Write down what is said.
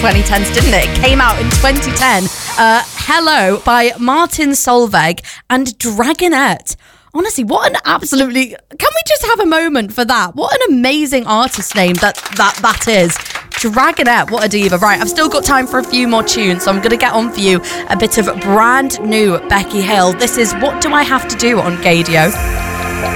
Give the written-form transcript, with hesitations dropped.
2010s, didn't it? It came out in 2010. Hello by Martin Solveig and Dragonette. Honestly, what an absolutely... Can we just have a moment for that? What an amazing artist name that is. Dragonette, what a diva. Right, I've still got time for a few more tunes, so I'm going to get on for you a bit of brand new Becky Hill. This is What Do I Have to Do on Gaydio.